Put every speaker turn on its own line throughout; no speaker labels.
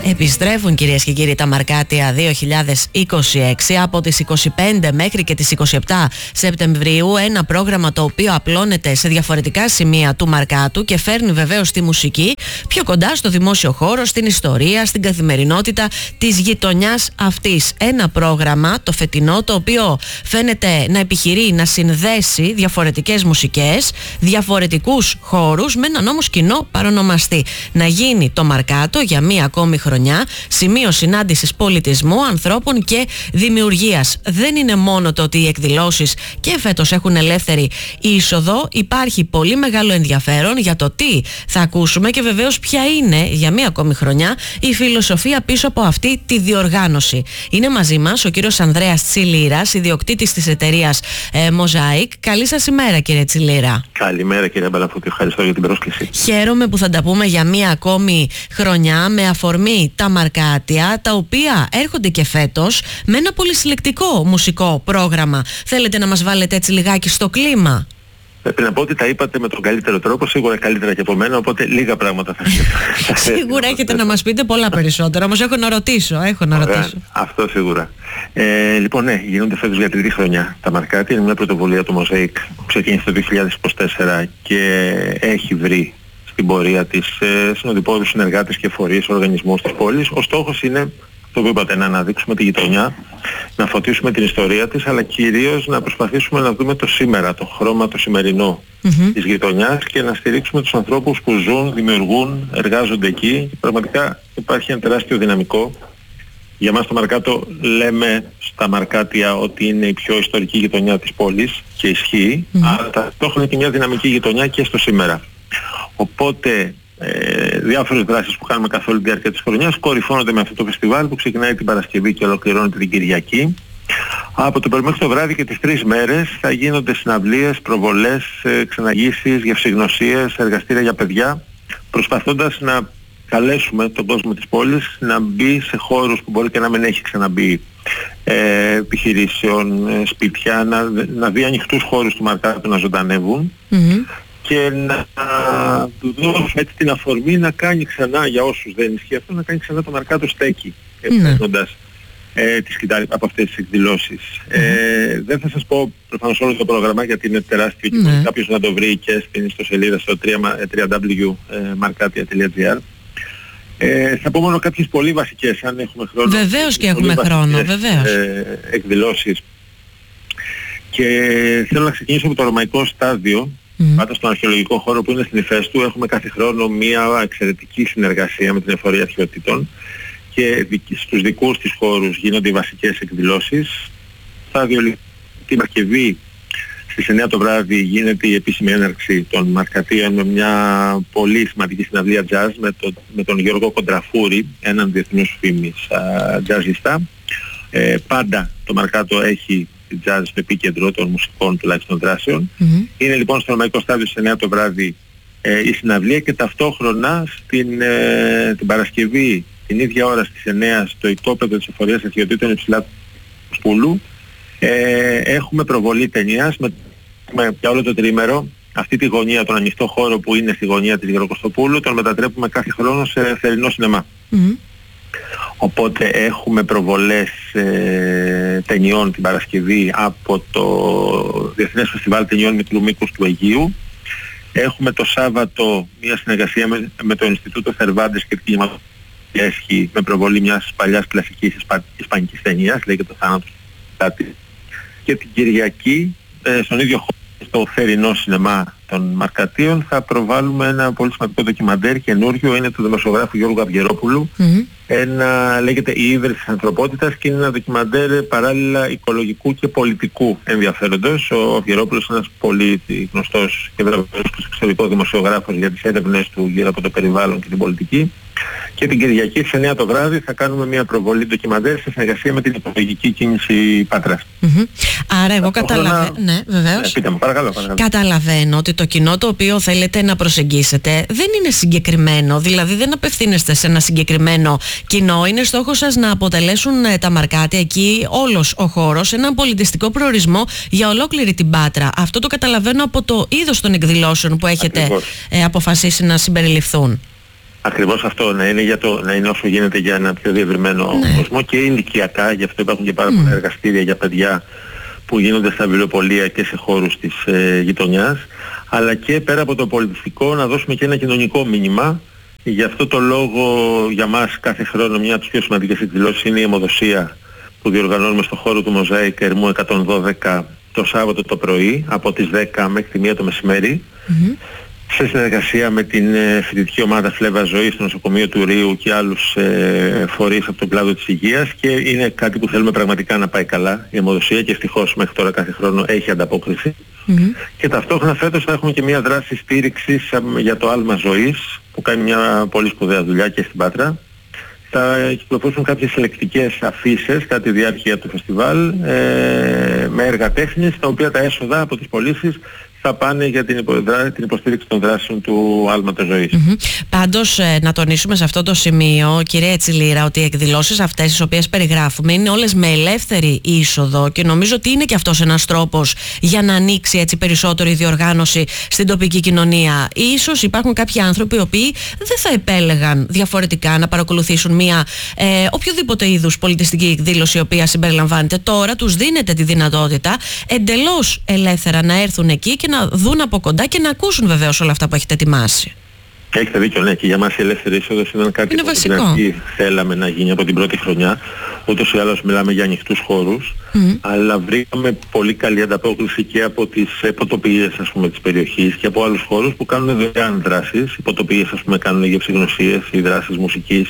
Επιστρέφουν, κυρίες και κύριοι, τα Μαρκάτια 2026 από τις 25 μέχρι και τις 27 Σεπτεμβρίου. Ένα πρόγραμμα το οποίο απλώνεται σε διαφορετικά σημεία του Μαρκάτου και φέρνει βεβαίως τη μουσική πιο κοντά στο δημόσιο χώρο, στην ιστορία, στην καθημερινότητα της γειτονιάς αυτής. Ένα πρόγραμμα, το φετινό, το οποίο φαίνεται να επιχειρεί να συνδέσει διαφορετικές μουσικές, διαφορετικούς χώρους με έναν όμως κοινό παρονομαστή. Να γίνει το Μαρκάτο για μία ακόμη χρονιά σημείο συνάντησης πολιτισμού, ανθρώπων και δημιουργίας. Δεν είναι μόνο το ότι οι εκδηλώσεις και φέτος έχουν ελεύθερη είσοδο, υπάρχει πολύ μεγάλο ενδιαφέρον για το τι θα ακούσουμε και βεβαίως ποια είναι για μία ακόμη χρονιά η φιλοσοφία πίσω από αυτή τη διοργάνωση. Είναι μαζί μας ο κύριος Ανδρέας Τσιλίρας, ιδιοκτήτης της εταιρείας Mosaic. Καλή σας ημέρα, κύριε Τσιλίρα.
Καλημέρα, κύριε Μπαλαφούτη, ευχαριστώ για την πρόσκληση.
Χαίρομαι που θα τα πούμε για μία ακόμη χρονιά με αφορμή τα Μαρκάτια, τα οποία έρχονται και φέτος με ένα πολύ συλλεκτικό μουσικό πρόγραμμα. Θέλετε να μας βάλετε έτσι λιγάκι στο κλίμα?
Πρέπει να πω ότι τα είπατε με τον καλύτερο τρόπο, σίγουρα καλύτερα και από μένα, οπότε λίγα πράγματα θα
Σίγουρα έχετε να μας πείτε πολλά περισσότερα, όμως έχω να ρωτήσω.
Αυτό σίγουρα. Λοιπόν, ναι, γίνονται φέτος για τρίτη χρονιά τα Μαρκάτια. Είναι μια πρωτοβουλία του Mosaic που ξεκίνησε το 2024 και έχει βρει στην πορεία της συνοδοιπόρους συνεργάτες και φορείς, οργανισμούς της πόλης. Ο στόχος είναι, το που είπατε, να αναδείξουμε τη γειτονιά, να φωτίσουμε την ιστορία της, αλλά κυρίως να προσπαθήσουμε να δούμε το σήμερα, το χρώμα το σημερινό της γειτονιάς και να στηρίξουμε τους ανθρώπους που ζουν, δημιουργούν, εργάζονται εκεί. Πραγματικά υπάρχει ένα τεράστιο δυναμικό. Για μας το Μαρκάτο λέμε στα Μαρκάτια ότι είναι η πιο ιστορική γειτονιά της πόλης και ισχύει, αλλά ταυτόχρονα είναι και μια δυναμική γειτονιά και στο σήμερα. Οπότε διάφορες δράσεις που κάνουμε καθ' όλη τη διάρκεια της χρονιάς κορυφώνονται με αυτό το φεστιβάλ που ξεκινάει την Παρασκευή και ολοκληρώνεται την Κυριακή. Από το πρωί μέχρι το βράδυ και τις 3 μέρες θα γίνονται συναυλίες, προβολές, ξεναγήσεις, γευσηγνωσίες, εργαστήρια για παιδιά, προσπαθώντας να καλέσουμε τον κόσμο της πόλης να μπει σε χώρους που μπορεί και να μην έχει ξαναμπεί, επιχειρήσεων, σπίτια, να δει ανοιχτούς χώρους του Μαρκάτου να ζωντανεύουν και να του δώσουμε έτσι την αφορμή να κάνει ξανά, για όσους δεν ισχύει αυτό, να κάνει ξανά το Μαρκάτο στέκει, παίρνοντας τη σκητάλη από αυτές τις εκδηλώσεις. Δεν θα σας πω προφανώς όλο το πρόγραμμα γιατί είναι τεράστιο και μπορεί κάποιος να το βρει και στην ιστοσελίδα στο www.markatia.gr. Θα πω μόνο κάποιες πολύ βασικές, αν έχουμε χρόνο.
Βεβαίως και έχουμε χρόνο, βεβαίως.
Εκδηλώσεις. Και θέλω να ξεκινήσω από το ρωμαϊκό στάδιο. Πάντα στον αρχαιολογικό χώρο που είναι στην Ηφαίστου έχουμε κάθε χρόνο μια εξαιρετική συνεργασία με την Εφορία Αρχαιοτήτων και στους δικούς της χώρους γίνονται οι βασικές εκδηλώσεις. Την Παρασκευή στις 9 το βράδυ γίνεται η επίσημη έναρξη των Μαρκατίων με μια πολύ σημαντική συναυλία jazz με τον Γιώργο Κοντραφούρη, έναν διεθνούς φήμης jazzista. Πάντα το Μαρκάτο έχει τη jazz στο επίκεντρο των μουσικών τουλάχιστον δράσεων. Είναι λοιπόν στο ρωμαϊκό στάδιο στις 9 το βράδυ η συναυλία και ταυτόχρονα την Παρασκευή την ίδια ώρα στις 9 στο οικόπεδο της Εφορίας Αρχαιοτήτων Υψηλά του Πούλου έχουμε προβολή ταινίας με για όλο το τριήμερο. Αυτή τη γωνία, τον ανοιχτό χώρο που είναι στη γωνία της Γεροκοστοπούλου, τον μετατρέπουμε κάθε χρόνο σε θερινό σινεμά. Οπότε έχουμε προβολές ταινιών την Παρασκευή από το Διεθνές Φεστιβάλ Ταινιών Μικρού Μήκους του Αιγείου. Έχουμε το Σάββατο μια συνεργασία με το Ινστιτούτο Θερβάντες και την Κινηματογραφική με προβολή μιας παλιάς κλασικής ισπανικής ταινίας, λέγεται το Θάνατος κάτι. Και την Κυριακή στον ίδιο χώρο, στο θερινό σινεμά των Μαρκατίων, θα προβάλλουμε ένα πολύ σημαντικό ντοκιμαντέρ καινούριο, είναι του δημοσιογράφου Γιώργου Αυγερόπουλου. Λέγεται «Η ύβρεση της ανθρωπότητας» και είναι ένα ντοκιμαντέρ παράλληλα οικολογικού και πολιτικού ενδιαφέροντος. Ο Αυγερόπουλος είναι ένας πολύ γνωστός και βραβευμένος εξωτερικός δημοσιογράφος για τις έρευνες του γύρω από το περιβάλλον και την πολιτική. Και την Κυριακή στις 9 το βράδυ θα κάνουμε μια προβολή ντοκιμαντέρ σε συνεργασία με την οικολογική κίνηση Πάτρας.
Άρα εγώ καταλαβαίνω. Ναι, βεβαίως.
Πείτε μου, παρακαλώ.
Καταλαβαίνω ότι το κοινό το οποίο θέλετε να προσεγγίσετε δεν είναι συγκεκριμένο. Δηλαδή δεν απευθύνεστε σε ένα συγκεκριμένο κοινό. Είναι στόχος σας να αποτελέσουν τα Μαρκάτια εκεί όλος ο χώρος έναν πολιτιστικό προορισμό για ολόκληρη την Πάτρα. Αυτό το καταλαβαίνω από το είδος των εκδηλώσεων που έχετε αποφασίσει να συμπεριληφθούν.
Ακριβώς αυτό, να είναι όσο γίνεται για ένα πιο διευρυμένο κόσμο και ηλικιακά, γι' αυτό υπάρχουν και πάρα πολλά εργαστήρια για παιδιά που γίνονται στα βιβλιοπωλεία και σε χώρους της γειτονιάς, αλλά και πέρα από το πολιτιστικό να δώσουμε και ένα κοινωνικό μήνυμα. Γι' αυτό το λόγο για μας κάθε χρόνο μια από τις πιο σημαντικές εκδηλώσεις είναι η αιμοδοσία που διοργανώνουμε στο χώρο του Μοζάικ Ερμού 112 το Σάββατο το πρωί από τις 10 μέχρι τη 1 το μεσημέρι, σε συνεργασία με την φοιτητική ομάδα Φλέβα Ζωής στο νοσοκομείο του Ρείου και άλλους φορείς από τον κλάδο της υγείας, και είναι κάτι που θέλουμε πραγματικά να πάει καλά η αιμοδοσία, και ευτυχώς μέχρι τώρα κάθε χρόνο έχει ανταπόκριση. Και ταυτόχρονα φέτος θα έχουμε και μια δράση στήριξης για το άλμα ζωής που κάνει μια πολύ σπουδαία δουλειά και στην Πάτρα. Θα κυκλοφορήσουν κάποιες συλλεκτικές αφίσες κατά τη διάρκεια του φεστιβάλ με έργα τέχνης, τα οποία τα έσοδα από τις πωλήσεις θα πάνε για την υποστήριξη των δράσεων του άλματος ζωής.
Πάντως, να τονίσουμε σε αυτό το σημείο, κυρία Τσιλίρα, ότι οι εκδηλώσεις αυτές τις οποίες περιγράφουμε είναι όλες με ελεύθερη είσοδο, και νομίζω ότι είναι και αυτός ένας τρόπος για να ανοίξει έτσι περισσότερο η διοργάνωση στην τοπική κοινωνία. Ίσως υπάρχουν κάποιοι άνθρωποι οι οποίοι δεν θα επέλεγαν διαφορετικά να παρακολουθήσουν μια οποιοδήποτε είδους πολιτιστική εκδήλωση η οποία συμπεριλαμβάνεται. Τώρα τους δίνεται τη δυνατότητα εντελώς ελεύθερα να έρθουν εκεί και να δουν από κοντά και να ακούσουν βεβαίως όλα αυτά που έχετε ετοιμάσει.
Έχετε δίκιο, ναι, και για μας η ελεύθερη είσοδος ήταν κάτι που στην αρχή θέλαμε να γίνει από την πρώτη χρονιά. Ούτως ή άλλως μιλάμε για ανοιχτούς χώρους, αλλά βρήκαμε πολύ καλή ανταπόκριση και από τις υποτοπίες, ας πούμε, της περιοχής και από άλλους χώρους που κάνουν δωρεάν δράσεις. Υποτοπίες, ας πούμε, κάνουν γευσηγνωσίες ή δράσεις μουσικής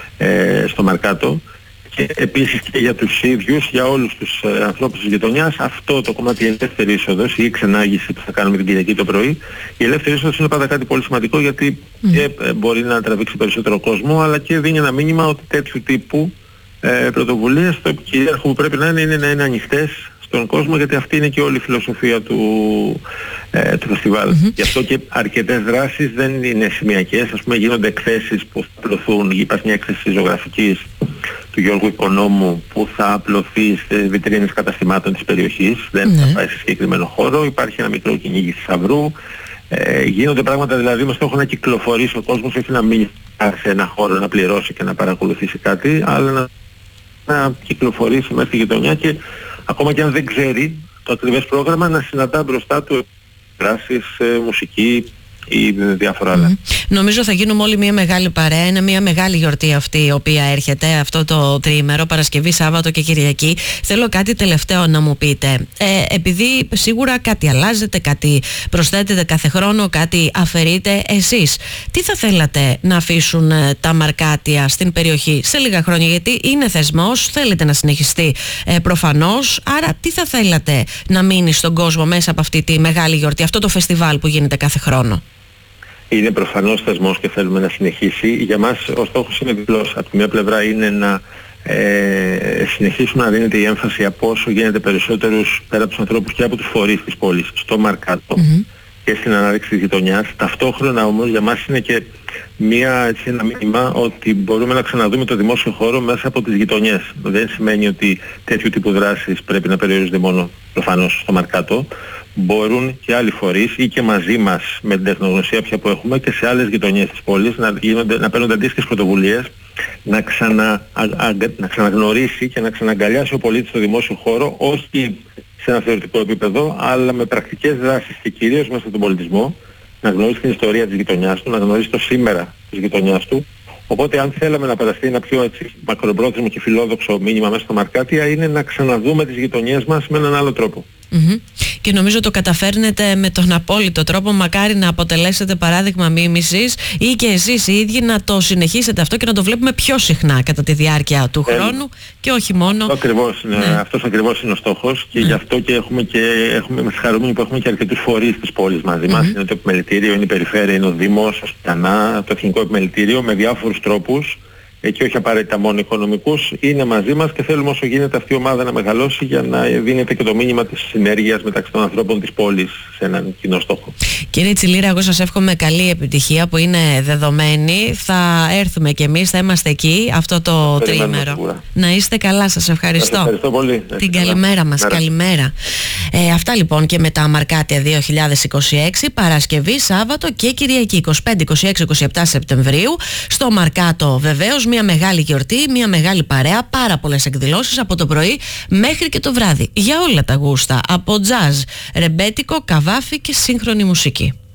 στο Μαρκάτο. Και επίσης και για τους ίδιους, για όλους τους ανθρώπους της γειτονιάς, αυτό το κομμάτι η ελεύθερη είσοδος ή η ξενάγηση που θα κάνουμε την Κυριακή το πρωί, η ελεύθερη είσοδος είναι πάντα κάτι πολύ σημαντικό, γιατί και μπορεί να τραβήξει περισσότερο κόσμο, αλλά και δίνει ένα μήνυμα ότι τέτοιου τύπου πρωτοβουλίες το κυρίαρχο που πρέπει να είναι ανοιχτές στον κόσμο, γιατί αυτή είναι και όλη η φιλοσοφία του φεστιβάλ. Γι' αυτό και αρκετές δράσεις δεν είναι σημειακές. Ας πούμε, γίνονται εκθέσεις που θα απλωθούν. Υπάρχει μια έκθεση ζωγραφικής του Γιώργου Οικονόμου που θα απλωθεί στις βιτρίνες καταστημάτων της περιοχής. Δεν θα πάει σε συγκεκριμένο χώρο. Υπάρχει ένα μικρό κυνήγι θησαυρού. Γίνονται πράγματα δηλαδή με στόχο να κυκλοφορήσει ο κόσμος, όχι να μείνει σε ένα χώρο να πληρώσει και να παρακολουθήσει κάτι, αλλά να κυκλοφορήσει μέσα στη γειτονιά και ακόμα και αν δεν ξέρει το ακριβές πρόγραμμα να συναντά μπροστά του δράσεις, μουσική ή διάφορα άλλα.
Νομίζω θα γίνουμε όλοι μια μεγάλη παρέα. Είναι μια μεγάλη γιορτή αυτή η οποία έρχεται αυτό το τριήμερο, Παρασκευή, Σάββατο και Κυριακή. Θέλω κάτι τελευταίο να μου πείτε. Επειδή σίγουρα κάτι αλλάζεται, κάτι προσθέτεται κάθε χρόνο, κάτι αφαιρείται, εσείς τι θα θέλατε να αφήσουν τα Μαρκάτια στην περιοχή σε λίγα χρόνια? Γιατί είναι θεσμός, θέλετε να συνεχιστεί προφανώς. Άρα τι θα θέλατε να μείνει στον κόσμο μέσα από αυτή τη μεγάλη γιορτή, αυτό το φεστιβάλ που γίνεται κάθε χρόνο?
Είναι προφανώς θεσμός και θέλουμε να συνεχίσει. Για μας ο στόχος είναι διπλός. Από τη μία πλευρά είναι να συνεχίσουμε να δίνεται η έμφαση από όσο γίνεται περισσότερους πέρα από τους ανθρώπους και από τους φορείς της πόλης στο Μαρκάτο και στην ανάδειξη της γειτονιάς. Ταυτόχρονα όμως για μας είναι και ένα μήνυμα ότι μπορούμε να ξαναδούμε το δημόσιο χώρο μέσα από τις γειτονιές. Δεν σημαίνει ότι τέτοιου τύπου δράσεις πρέπει να περιορίζονται μόνο προφανώς στο Μαρκάτο. Μπορούν και άλλοι φορείς ή και μαζί μας με την τεχνογνωσία πια που έχουμε και σε άλλες γειτονιές της πόλης να παίρνουν αντίστοιχες πρωτοβουλίες, να ξαναγνωρίσει και να ξαναγκαλιάσει ο πολίτης στο δημόσιο χώρο, όχι σε ένα θεωρητικό επίπεδο, αλλά με πρακτικές δράσεις και κυρίως μέσα στον πολιτισμό, να γνωρίσει την ιστορία της γειτονιάς του, να γνωρίσει το σήμερα της γειτονιάς του. Οπότε αν θέλαμε να περαστεί ένα πιο μακροπρόθεσμο και φιλόδοξο μήνυμα μέσα στο Μαρκάτια, είναι να ξαναδούμε τις γειτονιές μας με έναν άλλο τρόπο.
Και νομίζω το καταφέρνετε με τον απόλυτο τρόπο. Μακάρι να αποτελέσετε παράδειγμα μίμησης ή και εσείς οι ίδιοι να το συνεχίσετε αυτό και να το βλέπουμε πιο συχνά κατά τη διάρκεια του χρόνου και όχι μόνο.
Αυτός ακριβώς είναι ο στόχος και γι' αυτό και έχουμε είμαστε χαρούμενοι που έχουμε και αρκετούς φορείς της πόλης μαζί μας. Είναι το επιμελητήριο, είναι η περιφέρεια, είναι ο Δήμος, το Εθνικό Επιμελητήριο, με διάφορους τρόπους και όχι απαραίτητα μόνο οικονομικούς, είναι μαζί μας και θέλουμε όσο γίνεται αυτή η ομάδα να μεγαλώσει για να δίνεται και το μήνυμα της συνέργειας μεταξύ των ανθρώπων της πόλης σε έναν κοινό στόχο.
Κύριε Τσιλίρα, εγώ σας εύχομαι καλή επιτυχία που είναι δεδομένη. Θα έρθουμε κι εμείς, θα είμαστε εκεί αυτό το τριήμερο. Να είστε καλά, σας ευχαριστώ.
Σας ευχαριστώ πολύ.
Την καλημέρα μας, καλημέρα. Αυτά λοιπόν και με τα Μαρκάτια 2026, Παρασκευή, Σάββατο και Κυριακή 25, 26, 27 Σεπτεμβρίου. Στο Μαρκάτο βεβαίως μια μεγάλη γιορτή, μια μεγάλη παρέα, πάρα πολλές εκδηλώσεις από το πρωί μέχρι και το βράδυ. Για όλα τα γούστα, από τζαζ, ρεμπέτικο, καβάφι και σύγχρονη μουσική.